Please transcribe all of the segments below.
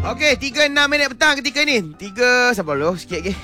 Okey, 3:06 petang ketika ni. 3 sabar dulu sikit lagi.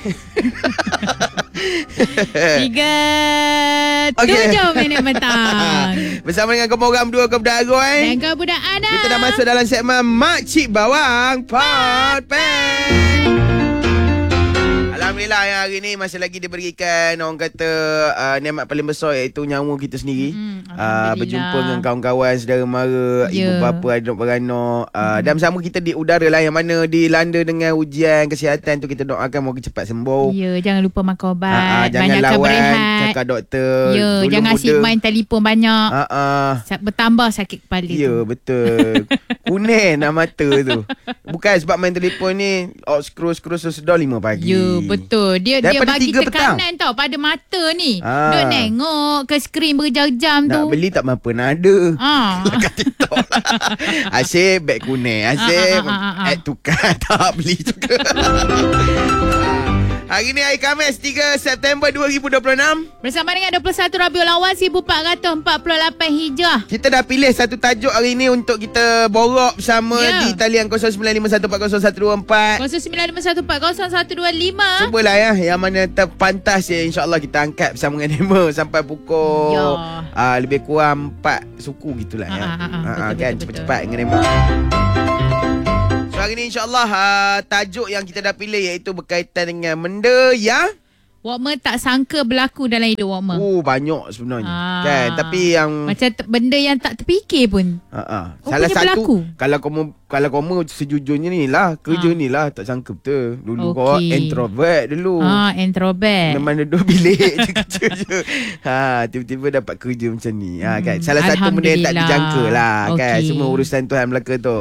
3:07 petang. Bersama dengan Kemoram 2 Kebudak Agoy. Dan Kebudak Ana. Kita dah masuk dalam segmen Makcik Bawang Podpeng. Alhamdulillah yang hari ni masih lagi diberikan orang kata nikmat paling besar iaitu nyawa kita sendiri. Berjumpa dengan kawan-kawan, saudara mara, ibu bapa, adik-beradik. Dan bersama kita di udara lah yang mana dilanda dengan ujian kesihatan tu, kita doakan moga cepat sembuh. Ya, jangan lupa makan ubat, jangan banyakkan lawan berehat. cakap doktor. Ya, jangan asyik main telefon banyak. Bertambah sakit kepala tu. Ya, betul. Kuning nak mata tu. Bukan sebab main telefon ni scroll sedar 5 pagi. Ya, betul. Dia bagi 3 petang tekanan tau pada mata ni. Duk tengok ke skrin berjam-jam tu. Nak beli tak mampu nak ada. Dekat TikTok lah. Asyik beg kuning. Asyik ad tukar tak beli juga. Hari ni hari Khamis 3 September 2026. Bersama dengan 21 Rabiul Awal 1448 Hijrah. Kita dah pilih satu tajuk hari ni untuk kita borok bersama di talian 0951400124. 0951400125. Cubalah yang mana terpantas InsyaAllah kita angkat bersama dengan Nemo sampai pukul lebih kurang 4 suku gitulah kan. Cepat-cepat dengan Nemo. So hari ni insyaAllah tajuk yang kita dah pilih iaitu berkaitan dengan benda yang Walkman tak sangka berlaku dalam hidup Walkman. Banyak sebenarnya kan. Tapi yang macam benda yang tak terfikir pun. Salah satu berlaku. Kalau kamu sejujurnya ni lah, kerja ni lah tak sangka betul. Dulu kau introvert dulu. Introvert. Memang duduk bilik je kerja je. Tiba-tiba dapat kerja macam ni. Kan. Salah satu benda yang tak dijangka lah kan. Semua urusan Tuhan belaka tu.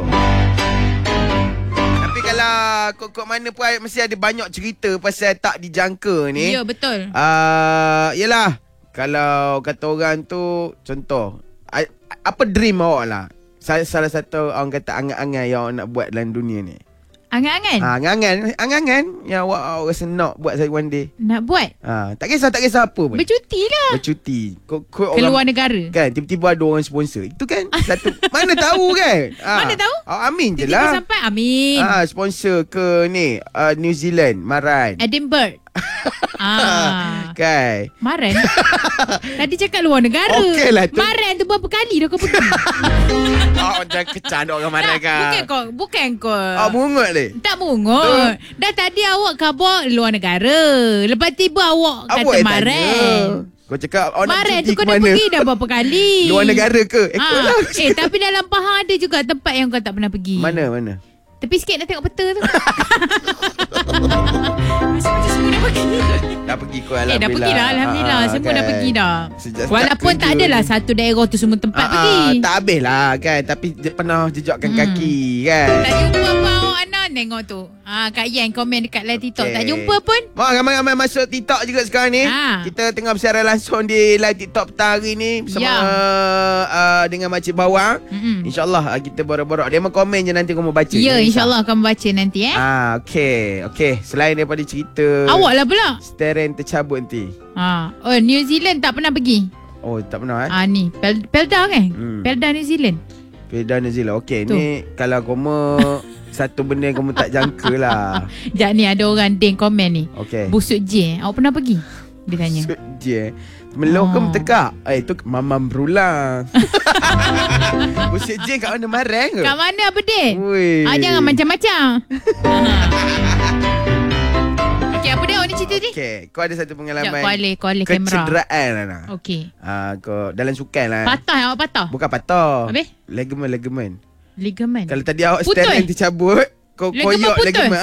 Kalau kok mana pun mesti ada banyak cerita pasal tak dijangka ni. Ya, betul. Yelah, kalau kata orang tu, contoh, apa dream awak lah? Salah satu orang kata angan-angan yang awak nak buat dalam dunia ni. Angan-angan? Angan-angan yang awak rasa nak buat one day. Nak buat? Tak kisah apa pun. Bercuti lah. Bercuti. Keluar negara. Kan, tiba-tiba ada orang sponsor. Itu kan satu. Mana tahu kan? Mana tahu? Amin je lah. Sampai amin. Sponsor ke ni New Zealand, Maran, Edinburgh. Kai. Maran. Tadi cakap luar negara. Okey lah tu. Maran tu berapa kali dah kau pergi? Jangan kecand orang Maran kan. Bukan kau. Mungut ni. Tak mungut. Dah tadi awak khabar luar negara. Lepas tiba awak kata Maran. Kau cakap Maran tu kau dah pergi dah berapa kali? Luar negara ke? Tapi dalam Pahang ada juga tempat yang kau tak pernah pergi. Mana? Tepi sikit nak tengok peta tu. Macam semua dah pergi. Dah pergi kau Alhamdulillah. Dah pergi dah Alhamdulillah. Semua dah pergi dah. Sejak walaupun tak adalah satu daerah tu semua tempat pergi. Tak habis lah kan. Tapi pernah jejakkan kaki kan. Tak jumpa apa awak Ana tengok tu. Kak Yan komen dekat live TikTok. Tak jumpa pun. Ramai-ramai masuk TikTok juga sekarang ni. Kita tengah bersiaran langsung di live TikTok petang hari ni bersama dengan Makcik Bawang. InsyaAllah kita borak-borak. Dia komen je nanti kau mau baca. Ya, InsyaAllah akan baca nanti Okay. Selain daripada cerita awak lah pula Steren tercabut nanti. New Zealand tak pernah pergi. Tak pernah ni Pelda kan? Pelda New Zealand. Pelda New Zealand. Okay, ni kalau kamu satu benda yang kamu tak jangka lah. Sekejap ni ada orang ding komen ni. Okay. Busuk J, awak pernah pergi? Dia tanya. Busuk J Meloh ke mentekak? Itu mamam berulang. Busuk J kat mana Marang ke? Kat mana apa dia? Jangan macam-macam. Okey, apa dia awak ni cerita ni? Okey, kau ada satu pengalaman kau alih kamera. Kecederaan lah. Okey. Kau dalam sukan lah. Patah awak patah? Bukan patah. Habis? Ligamen. Kalau tadi awak Steren tercabut, kau koyok ligamen.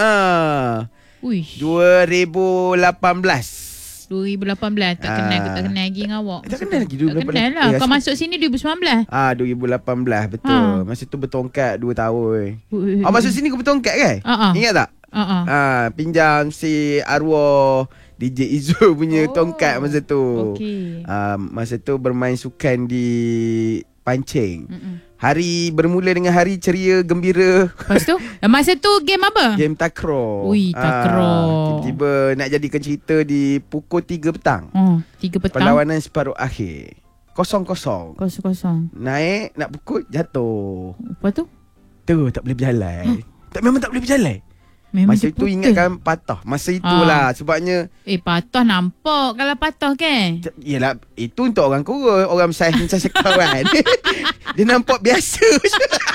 2018 tak kenal lagi dengan awak. Tak kenal lagi 2018. Tak kenal lah. Kau masuk sini 2019. 2018 betul. Masa tu bertongkat 2 tahun. Masuk sini kau bertongkat kan? Ingat tak? Pinjam si arwah DJ Izul punya tongkat masa tu. Masa tu bermain sukan di Pancing. Hari bermula dengan hari ceria gembira. Lepas tu masa tu game apa? Game takraw. Takraw. Tiba-tiba nak jadikan cerita di pukul 3 petang. 3 petang. Perlawanan separuh akhir. 0-0. Naik nak pukul jatuh. Lepas tu? Tu tak boleh berjalan. memang tak boleh berjalan. Memang Masa dia itu putus. ingatkan patah. Masa itulah sebabnya patah nampak kalau patah kan. yelah, itu untuk orang kurus, orang saiz macam sekawan. Dia nampak biasa je.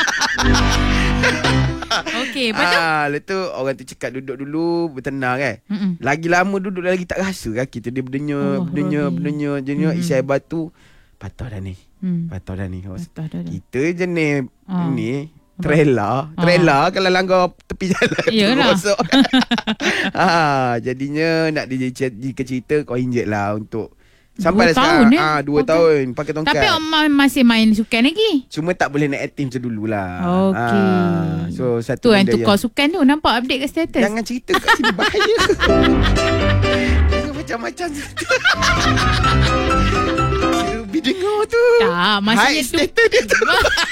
Okey, betul. Lepas tu orang tu cakap duduk dulu, bertenang kan. Mm-mm. Lagi lama duduk lagi tak rasa kaki tu dia Allah berdenyut isai batu. Patah dah ni. Patah dah ni. Patah dah. Kita jenis ni trailer kalau langgar tepi jalan Yalah. tu rosok. Jadinya nak cerita kau injet lah untuk sampai 2 tahun, sekarang 2 tahun pakai tongkat. Tapi masih main sukan lagi. Cuma tak boleh nak aktif macam dululah. Okey. So satu Tu yang benda tukar sukan tu nampak update kat status. jangan cerita kat sini bahaya. Dia macam-macam Ruby dengar tu. Tak, maksudnya Hide tu. status dia tu.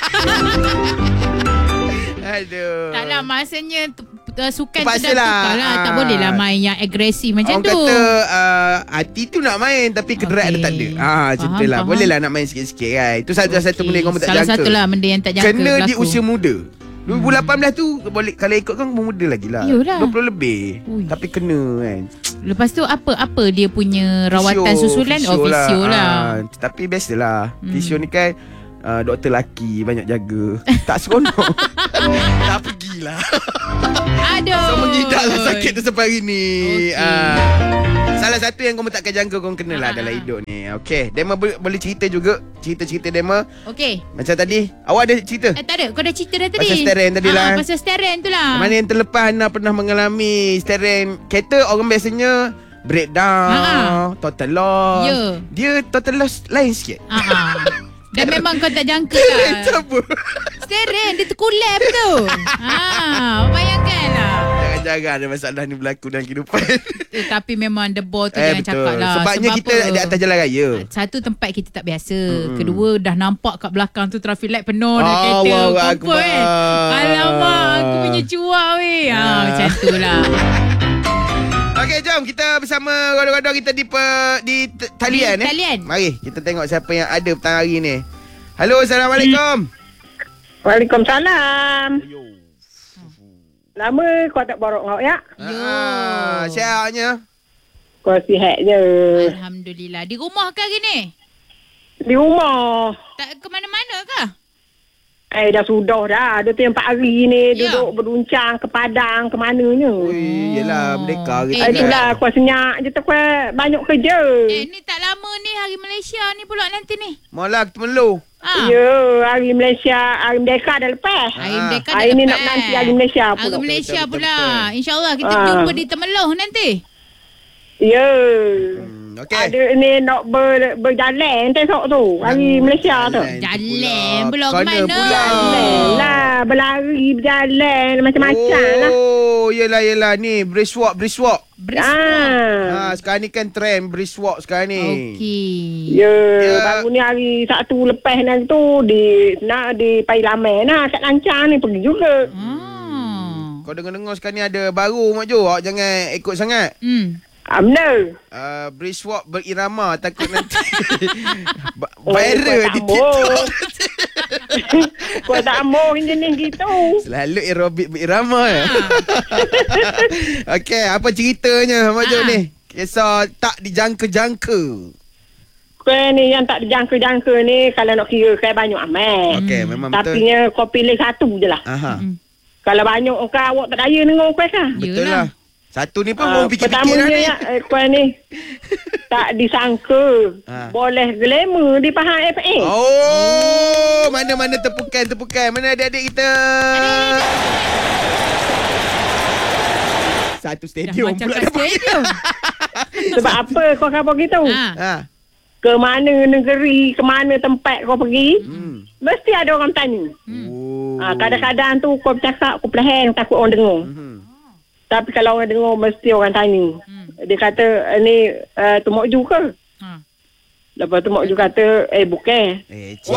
Aduh. Tak lah, maksudnya sukan tu Terpaksa dah lah. tukar lah. Tak boleh lah main yang agresif macam Orang tu. kata hati tu nak main tapi kedrat Okey. dia tak ada. Macam tu lah. Faham. Boleh lah nak main sikit-sikit kan. Itu satu benda yang kau tak Salah jangka. satu lah benda yang tak jangka Kena di berlaku. usia muda. 2018 tu boleh kalau ikut kan muda lagi lah. Yolah. 20 lebih. Ui. Tapi kena kan. Lepas tu apa dia punya rawatan susulan? Fisio lah. Tapi biasalah. Fisio ni kan doktor lelaki banyak jaga. Tak seronok. Tak pergilah. Aduh. So mengidaklah sakit tu sampai hari ni. Okey. Salah satu yang kau tak akan jangka kau kena lah dalam hidup ni. Okey, Dema boleh cerita juga. Cerita-cerita Dema. Okey. Macam tadi, awak ada cerita? Tak ada. Kau dah cerita dah tadi. Pasal steering tadi lah. Pasal steering tu lah. Mana yang terlepas Hana pernah mengalami steering kereta orang biasanya breakdown, total loss. Ya. Dia total loss lain sikit. Dan memang kau tak jangka lah. Kereta pun. Steering dia terkulap tu. Bayangkan lah. Jangan-jangan ada masalah ni berlaku dalam kehidupan. Tapi memang the ball tu jangan betul. cakap lah. Sebabnya Sebab kita apa? di atas jalan raya. Satu, tempat kita tak biasa. Kedua, dah nampak kat belakang tu traffic light penuh dah kereta. Allahu Kumpul Akbar. Alamak, aku punya cuak weh. Macam tu lah. Okey, jom kita bersama roda-roda kita di talian. Di talian. Mari kita tengok siapa yang ada petang hari ni. Halo, Assalamualaikum. Waalaikumsalam. Lama kau tak borok ngau ya? Sihatnya? Kau sihat je. Alhamdulillah. Di rumah ke hari ni? Di rumah. Tak ke mana-mana ke? Dah sudah dah. Dia tu yang 4 hari ni Ya. duduk beruncang ke Padang ke mananya. Ui, yelah merdeka hari Itulah kau senyap je tu kau banyak kerja. Ni tak lama ni hari Malaysia ni pula nanti ni. Malah kita melu. Ya, hari Malaysia, hari Merdeka dah lepas. Hari Merdeka dah Hari ni lepas. nak menanti hari Malaysia pula. Hari Malaysia Betul, pula. betul. InsyaAllah kita berjumpa di Temeloh nanti. Ya. Okey. Ada ni nak berjalan esok tu. Hari Malaysia tu. Jalan pula ke Kena mana? pula. Lah, berlari, berjalan, macam-macam lah. Oh, yelah ni brisk walk. Sekarang ni kan trend brisk walk sekarang ni. Okey. Ya, Ya. baru ni hari Sabtu lepas ni tu di Pailaman lah kat Lancang ni pergi juga. Kau dengar-dengar sekarang ni ada baru Mak Jo. Awak jangan ikut sangat. Benar. Brisk walk berirama. Takut nanti Oh, viral di TikTok. Kau tak mau jenis gitu. Selalu aerobik berirama. Okey, apa ceritanya Mak Jo ni? Kisah tak dijangka-jangka. Kau ni yang tak dijangka-jangka ni kalau nak kira kau banyak amat. Okey, memang betul. Tapi kau pilih satu je lah. Aha. Kalau banyak kau awak tak daya dengan kau kan. Betul Yelah. lah. Satu ni pun orang fikir-fikir Pertamanya lah ni. kau ni tak disangka boleh glamour di Pahang FM. Oh, mana-mana tepukan. Mana adik-adik kita? Satu Dah stadium macam pula kat stadium. Sebab apa kau khabar gitu? Ha. Ke mana negeri, ke mana tempat kau pergi, mesti ada orang tanya. Oh. Kadang-kadang tu kau bercakap, kau pelaheng, takut orang dengar. Tapi kalau orang dengar, mesti orang tanya. Dia kata, ni tu Mak Ju ke? Lepas tu Mak Ju kata, bukan. Cik.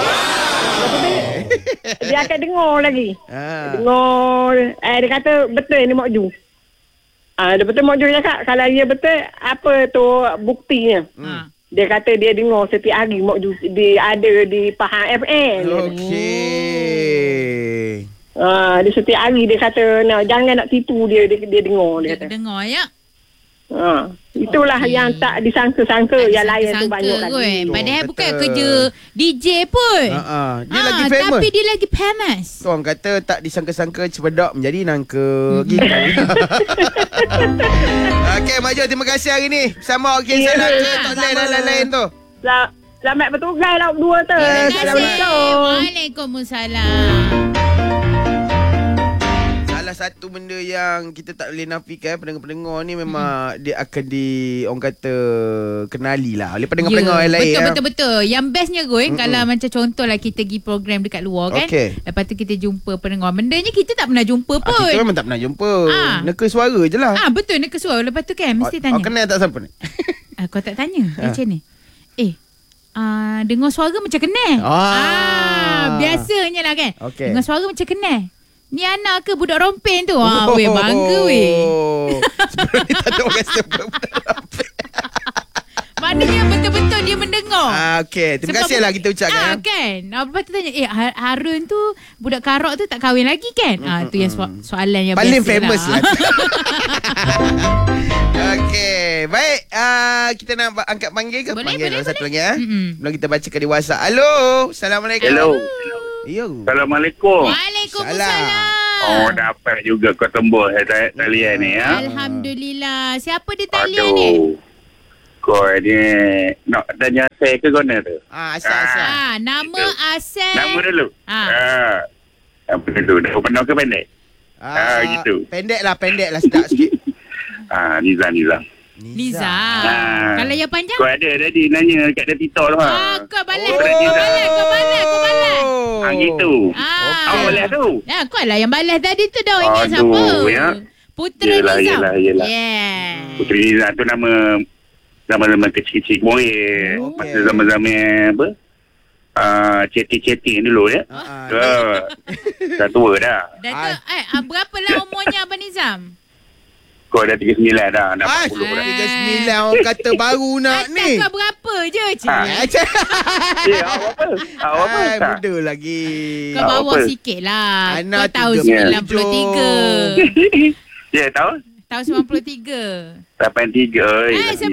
Dia akan dengar lagi. Ha. Dia kata, betul ni Mak Ju. Lepas tu Mak Ju cakap, kalau dia betul, apa tu buktinya? Dia kata dia dengar setiap hari Mak Ju dia ada di Pahang FM. Okey. Dia setiap hari dia kata jangan nak tipu dia dengar dia kata. Dengar ya. Itulah yang tak disangka-sangka yang lain tu banyak kan. Padahal Kata- bukan kerja DJ pun. Dia lagi famous. Tapi dia lagi famous. Orang kata tak disangka-sangka cepedak menjadi nangka. Gitu. Okey, Mak Jo, terima kasih hari ni. Sama okey salam je tak lain tu. Selamat bertugas lah berdua tu. Terima kasih. Assalamualaikum. Waalaikumsalam. Salah satu benda yang kita tak boleh nafikan, pendengar-pendengar ni memang dia akan orang kata kenali lah oleh pendengar-pendengar yang lain. Betul. Yang bestnya kalau macam contohlah kita pergi program dekat luar kan. Okey. Lepas tu kita jumpa pendengar. Bendanya kita tak pernah jumpa pun. Kita memang tak pernah jumpa. Neka suara je lah. Betul, nak kesuara. Lepas tu kan mesti tanya. Kenal tak siapa ni? Kau tak tanya. Macam ni. Dengar suara macam kenal. Biasanya lah kan. Okey. Dengar suara macam kenal. Ni anak ke budak rompen tu? Weh, bangga weh. Sebelum ni tak ada orang sebut budak rompen. Maknanya betul-betul dia mendengar. Okey, terima kasih lah kita ucapkan. Kan. Lepas tu tanya, Harun tu budak Karok tu tak kahwin lagi kan? Tu yang soalan yang paling biasa famous lah. lah. Okey, baik. Kita nak angkat panggil ke? Panggil Boleh. satu lagi. Belum kita bacakan di WhatsApp. Halo. Assalamualaikum. Hello. Yo. Assalamualaikum. Waalaikumsalam. Dapat juga kau tembus talian ni ya. Alhamdulillah. Siapa dia talian ni? Kau ni nak tanya saya ke kena tu? Asal. Nama Asal. Nama dulu. Apa dulu? Dah pernah ke pendek? Gitu. Pendek lah sedap sikit. Nizam. Liza. Kalau yang panjang? Kau ada tadi nanya dekat dia TikTok tu. Kau balas. Kau balas. Gitu. Kau balas tu. Kau lah yang balas tadi tu dah ingat siapa. Ya. Putera Nizam. Yelah. Yeah. Puteri Nizam tu nama kecil-kecil boleh. Masa zaman-zaman apa? Ceti-ceti dulu ya. Dah tua dah. Berapa lah umurnya Abang Nizam? Kau dah 39 dah. Dah 40 dah. 39 orang kata baru nak ni. Kau berapa je Awak apa? Muda lagi. Kau bawa sikit lah. Anak Kau tahun 93. Ya, tahun? Tahun 93. 83.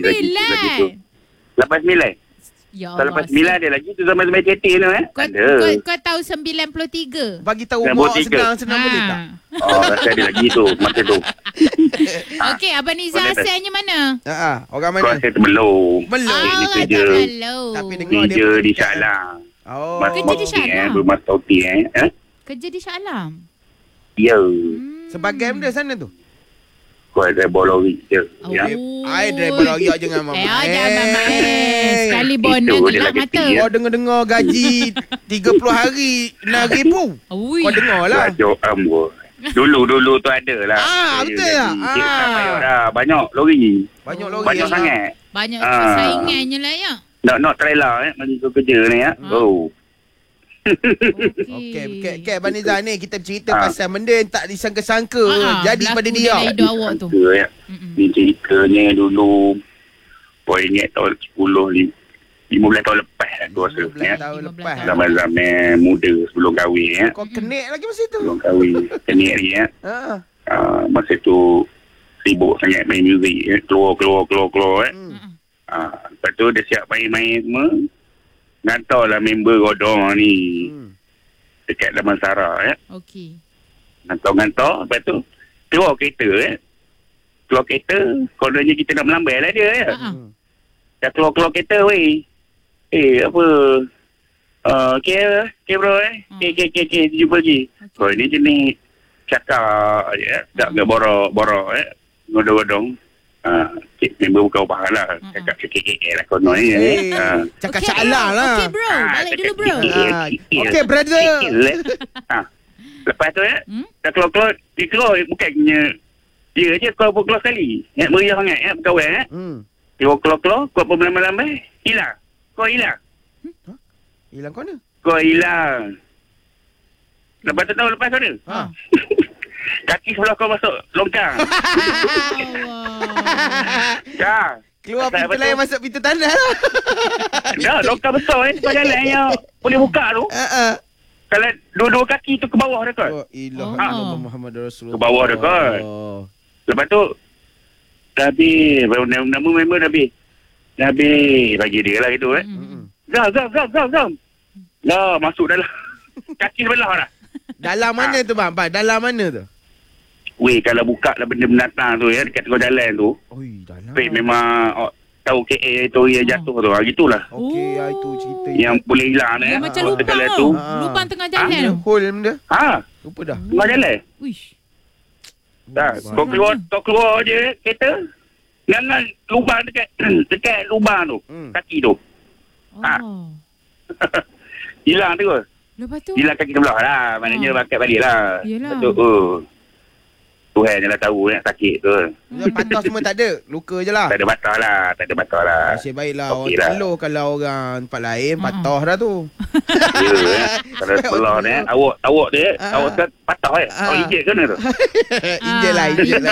89. Ya Kalau Allah. lepas 9 dia lagi tu zaman-zaman cetik tu Kau tahun 93. Bagi tahu umur 93. senang boleh tak? Rasa ada lagi tu masa tu. Okey, Abang Nizam asalnya mana? Orang Kau mana? rasa belum. Belum. kerja. Tapi dengar dia Kerja di bercakap. Shah Alam. Kerja di Shah Alam? Rumah Tauti Kerja di Shah Alam. Ya. Sebagai benda sana tu. Kau ada bolori je. Ya. I driver lagi jangan Jangan main. Sekali bonus Itu dia gelap lagi mata. tinggi, Kau dengar gaji 30 hari 6,000. Ui. Kau dengar lah. Rajuk ambul. Dulu tu ada lah. Betul tak? Tak payah dah. Banyak lori. Banyak lori. Banyak sangat. Banyak saingannya lah ya. Nak trailer bagi kau kerja ni ya. Okey, Abang Nizam ni kita bercerita pasal benda yang tak disangka-sangka jadi pada dia. Dalam hidup awak tu. Ya. Ni ceritanya dulu. Kau ingat tahun 15 tahun lepas tu rasa. 15 tahun lepas. Zaman-zaman muda sebelum kahwin ya. Kau kenik lagi masa tu. Sebelum kahwin. Kenik lagi ya. Masa tu sibuk sangat main muzik ya. Keluar lepas tu dia siap main semua. Hantarlah member Godong ni dekat Damansara ya. Okey. Hantar lepas tu keluar kereta kononnya kita nak melambai lah dia ya. Dah keluar kereta weh. Apa okay bro okay jumpa lagi. Kau ni jenis cakap ya. Tak ke borok ya. Godong-godong. Member bukan ubah lah. Cakap kekek lah konon ni. Cakap salah lah. Okey bro, balik dulu bro. Okey brother. Lepas tu ya, dah keluar dia keluar bukannya dia je keluar sekali. Meriah sangat ya berkawan ya. Keluar kau pun lambai hilang. Kau hilang. Hilang kau ni? Kau hilang. Lepas tu tahu lepas tu dia. Kaki sebelah kau masuk longkang. Ya. Keluar pintu lain masuk pintu tandas lah. Dah longkang besar depan jalan yang boleh buka tu. kalau dua-dua kaki tu ke bawah dah kot. Oh, ilah Oh. Allah Muhammad Rasulullah. Ke bawah dah kot. Lepas tu dah habis, nama member dah habis. Dah habis bagi dia lah itu Zam. Lah masuk dalam kaki sebelah dah. Dalam mana tu bang? Dalam mana tu? Weh, kalau buka lah benda binatang tu ya dekat tengah jalan tu. Oi, dalam. Memang tahu KA tu yang jatuh tu. Gitulah. Okey, itu cerita. Yang boleh hilang Dia macam lubang jalan tu. tu. Lubang tengah jalan tu. Hole benda. Lupa dah. Tengah jalan. Wish. Dah, kau keluar je kereta. Dengan lubang dekat lubang tu. Kaki tu. Oh. Hilang tu. Lepas tu? Hilang kaki sebelah lah. Maknanya bakat balik lah. Yelah. Tuhan je lah tahu yang sakit tu. Patah semua tak ada. Luka je lah. Tak ada patah lah. Nasib baiklah. Okey Orang lah. Teloh kalau orang tempat lain patah dah tu. Ya, kalau sebelah ni awak dia awak kan patah awak injek ke mana tu. Injek lah.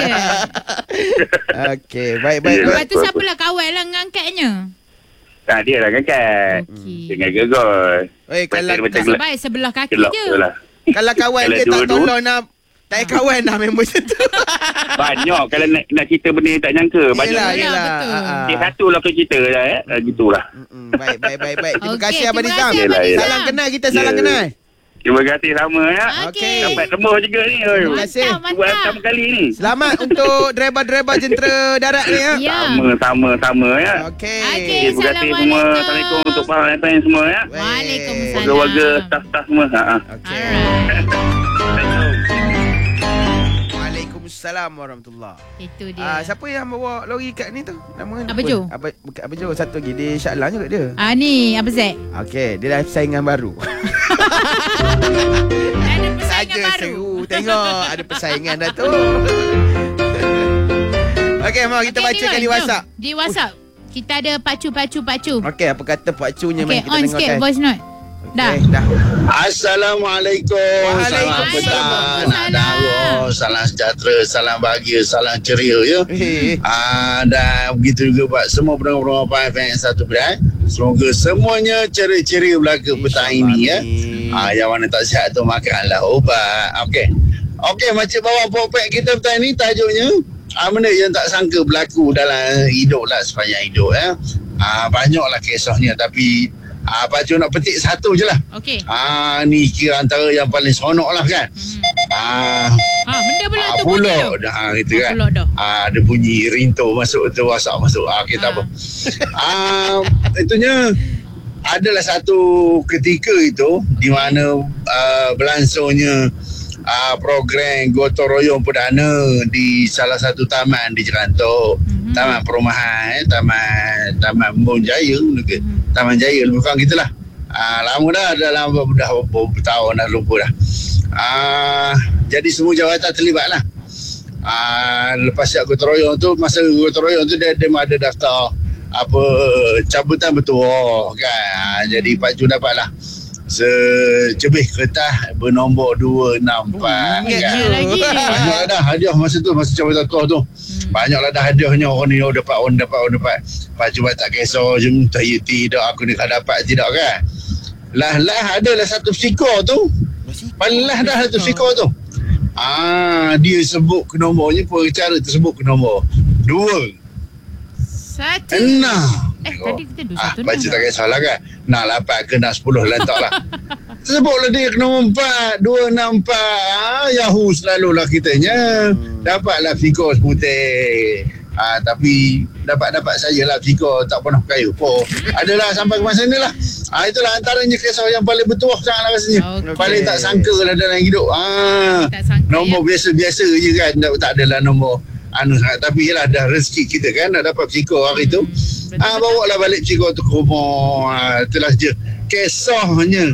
Okey, baik. Lepas tu siapa lah kawan lah ngangkatnya? Dia lah kan. Okey. Dengan gegol. Kalau Nasib baik sebelah kaki gelap je. tu lah. kalau kawan Kalau dia tak dua-dua. tolong nak tak payah kawan dah member macam tu. Banyak kalau nak cerita benda yang tak nyangka. Banyak. Yelah, betul. Dia satu lah kau cerita lah gitulah. Baik. Terima Okey, kasih Abang terima Nizam. kasih, Abang Nizam. Salam kenal kita, salam kenal. Terima kasih sama ya. Okey. Dapat tembus juga ni. Terima kasih. Buat pertama kali ni. Selamat untuk driver-driver jentera darat ni ya. Ya. Sama ya. Okey. Okey. Terima kasih semua. Assalamualaikum untuk para FM semua ya. Waalaikumsalam. Warga-warga staff-staff semua. Okey. Waalaikumsalam warahmatullahi. Itu dia. Siapa yang bawa lori kat ni tu? Nama Abang Jo. Bukan Abang Jo, satu lagi dia Shah Alam juga dia. Ni apa Zek? Okey, dia dah persaingan baru. Ada persaingan Saja baru. seru tengok ada persaingan dah tu. Okey, mau kita Okey, bacakan Wan, di jom. WhatsApp. Di WhatsApp. Kita ada pacu. Okey, apa kata Pak Cunya Okey, kita on tengok sikit kan. voice note. Dah. Okey, dah. Assalamualaikum. Waalaikumsalam. Selamat petang. Nak darah, salam sejahtera, salam bahagia, salam ceria ya. Dan begitu juga buat semua pendengar-pendengar Pan FM 1 Semoga semuanya ceria-ceria belaka petang ini ya. Yang mana tak sihat tu makanlah ubat. Okey, Makcik Bawang Popek kita petang ini tajuknya benda yang tak sangka berlaku dalam hidup lah sepanjang hidup ya. Banyaklah kisahnya tapi Pak Cik nak petik satu je lah. Okey. Ni kira antara yang paling seronok lah kan. Benda pula tu Pulak dah gitu kan. Pulak dah. Ada bunyi rinto masuk tu, WhatsApp masuk. Kita apa. Itunya adalah satu ketika itu di mana berlangsungnya program gotong royong perdana di salah satu taman di Jerantok. Taman perumahan, Taman Mbon Jaya ke. Taman Jaya lebih kurang gitulah. Lama dah beberapa tahun dah lupa dah. Jadi semua jawatan terlibat lah. Lepas siap gotong royong tu, masa gotong royong tu dia ada daftar cabutan bertuah kan. Jadi Pak Ju dapat lah secebih kertas bernombor 264 kan. lagi. Banyaklah dah hadiah masa tu, masa cabutan tuah tu. Banyaklah dah hadiahnya. Orang ni dapat. Pak Ju tak kisah je tidak aku ni tak dapat tidak kan. Lah adalah satu psikor tu. Paling lah dah satu psikor tu. Dia sebut ke nombornya, pengacara tersebut ke nombor 2 Satu. 6. Tadi kita 216. Baca tak kisahlah kan. Nak 8 ke nak 10 lantak lah. Sebutlah dia ke nombor 4 264. Yahoo selalulah kitanya. Dapatlah fikor seputih. Tapi dapat sajalah fikor tak pernah berkaya pun. Adalah sampai ke masa ni lah. Itulah antaranya kisah yang paling bertuah sangat lah rasanya. Okey. Paling tak sangka lah dalam hidup. Tak sangka, Nombor biasa-biasa je kan. Tak adalah nombor sangat. Tapi yelah dah rezeki kita kan. Dah dapat psikor hari tu. Bawa lah balik psikor tu ke rumah. Itulah je kisahnya.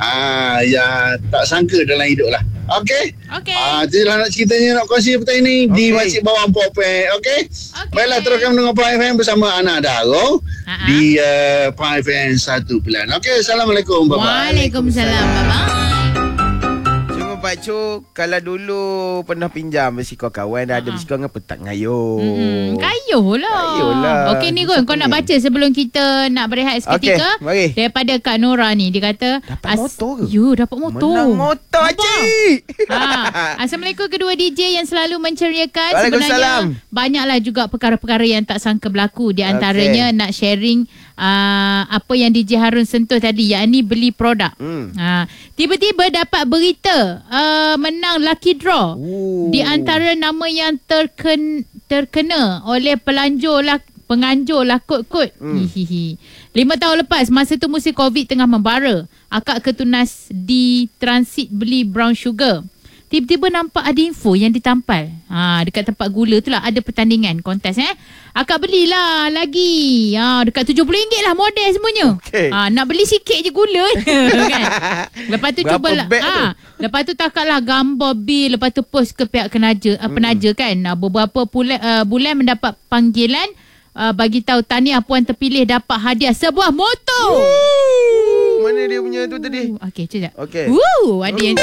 Yang tak sangka dalam hidup lah. Okey. Itulah nak ceritanya nak kongsi petang ini di Makcik Bawang Popek. Okey. Baiklah, teruskan mendengar Pan FM bersama Anak Daro di Pan FM 1 Pilihan. Okey, Assalamualaikum. Bye-bye. Waalaikumsalam. Bye-bye. Cuma Pak Cu, kalau dulu pernah pinjam basikal kawan, dah ada basikal ngapa tak ngayuh? Kayuh lah. Okey ni Gun, kau nak baca sebelum kita nak berehat seketika. Okey, mari. Daripada Kak Nora ni, dia kata Dapat motor ke? Dapat motor. Menang motor, cik. Assalamualaikum kedua DJ yang selalu menceriakan. Waalaikumsalam. Sebenarnya banyaklah juga perkara-perkara yang tak sangka berlaku. Di antaranya nak sharing apa yang DJ Harun sentuh tadi, yakni beli produk. Tiba-tiba dapat berita menang lucky draw. Di antara nama yang terkena oleh penganjur lah kod-kod. 5 tahun lepas, masa tu musim COVID tengah membara, akak ketunas di transit beli brown sugar. Tiba-tiba nampak ada info yang ditampal. Dekat tempat gula tu lah ada pertandingan kontes. Akak belilah lagi. Dekat RM70 lah model semuanya. Okay. Nak beli sikit je gula. Kan? Lepas tu cuba lah. Lepas tu takatlah gambar bil. Lepas tu post ke pihak penaja kan. Beberapa bulan mendapat panggilan. Bagi tahu tahniah puan terpilih dapat hadiah sebuah motor. Mana dia punya tu tadi? Okey, sekejap. Okey. Ada yang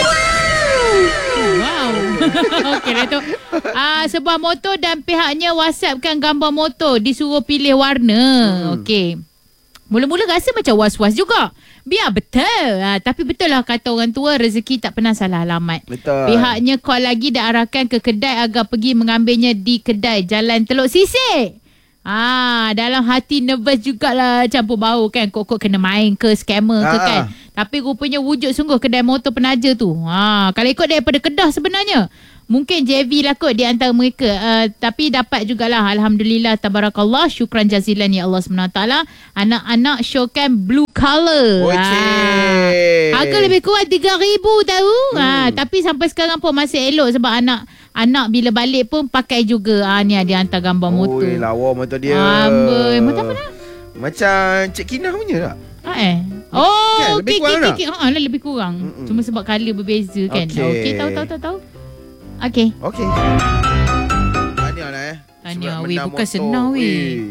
wow. Okey lah tu. Sebuah motor dan pihaknya WhatsAppkan gambar motor, disuruh pilih warna. Okey. Mula-mula rasa macam was-was juga. Biar betul. Tapi betul lah kata orang tua, rezeki tak pernah salah alamat. Betul. Pihaknya call lagi dan arahkan ke kedai agar pergi mengambilnya di kedai Jalan Teluk Sisik. Dalam hati nervous jugalah, campur bau kan. Kok kena main ke scammer ke kan. Tapi rupanya wujud sungguh kedai motor penaja tu. Kalau ikut daripada Kedah sebenarnya, mungkin JV lah kot di antara mereka. Tapi dapat jugalah. Alhamdulillah, tabarakallah. Syukran jazilan ya Allah SWT. Anak-anak showkan blue colour. Harga lebih kurang 3,000 tahu. Tapi sampai sekarang pun masih elok sebab anak bila balik pun pakai juga. Ni dia hantar gambar motor. Lawa motor dia. Motor apa dah? Macam Cik Kinah punya tak? Oh, lebih kurang tak? Lebih kurang. Cuma sebab colour berbeza kan. Okey, tahu. Okey. Tahniah lah Tahniah sebab weh, menang bukan motor. senang weh.